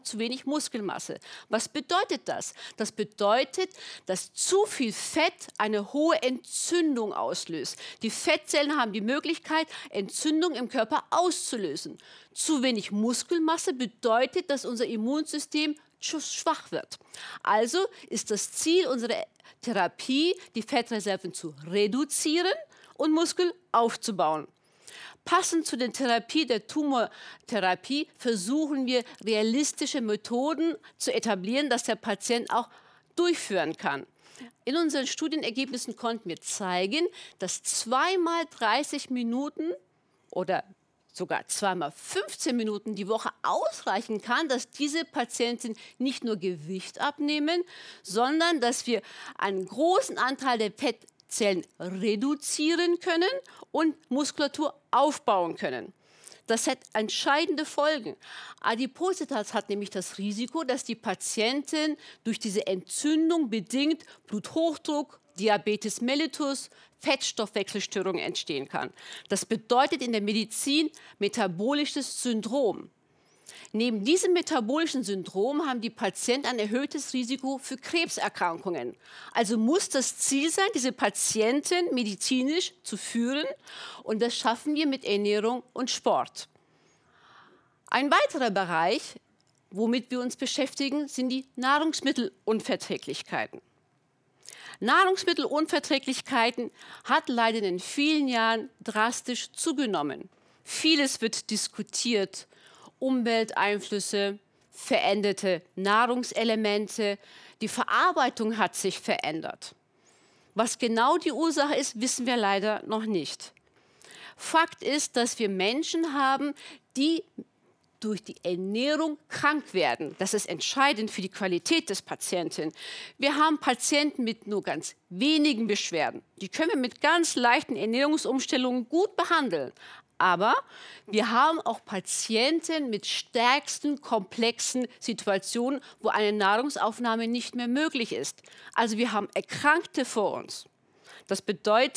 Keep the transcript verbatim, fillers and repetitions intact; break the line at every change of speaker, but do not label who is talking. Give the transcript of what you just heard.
zu wenig Muskelmasse. Was bedeutet das? Das bedeutet, dass zu viel Fett eine hohe Entzündung auslöst. Die Fettzellen haben die Möglichkeit, Entzündung im Körper auszulösen. Zu wenig Muskelmasse bedeutet, dass unser Immunsystem schwach wird. Also ist das Ziel unserer Therapie, die Fettreserven zu reduzieren und Muskel aufzubauen. Passend zu der Therapie der Tumortherapie versuchen wir, realistische Methoden zu etablieren, dass der Patient auch durchführen kann. In unseren Studienergebnissen konnten wir zeigen, dass zweimal dreißig Minuten oder sogar zweimal fünfzehn Minuten die Woche ausreichen kann, dass diese Patienten nicht nur Gewicht abnehmen, sondern dass wir einen großen Anteil der Fettzellen reduzieren können und Muskulatur aufbauen können. Das hat entscheidende Folgen. Adipositas hat nämlich das Risiko, dass die Patienten durch diese Entzündung bedingt Bluthochdruck, Diabetes mellitus, Fettstoffwechselstörungen entstehen kann. Das bedeutet in der Medizin metabolisches Syndrom. Neben diesem metabolischen Syndrom haben die Patienten ein erhöhtes Risiko für Krebserkrankungen. Also muss das Ziel sein, diese Patienten medizinisch zu führen, und das schaffen wir mit Ernährung und Sport. Ein weiterer Bereich, womit wir uns beschäftigen, sind die Nahrungsmittelunverträglichkeiten. Nahrungsmittelunverträglichkeiten hat leider in den vielen Jahren drastisch zugenommen. Vieles wird diskutiert. Umwelteinflüsse, veränderte Nahrungselemente, die Verarbeitung hat sich verändert. Was genau die Ursache ist, wissen wir leider noch nicht. Fakt ist, dass wir Menschen haben, die durch die Ernährung krank werden. Das ist entscheidend für die Qualität des Patienten. Wir haben Patienten mit nur ganz wenigen Beschwerden. Die können wir mit ganz leichten Ernährungsumstellungen gut behandeln. Aber wir haben auch Patienten mit stärksten komplexen Situationen, wo eine Nahrungsaufnahme nicht mehr möglich ist. Also wir haben Erkrankte vor uns. Das bedeutet,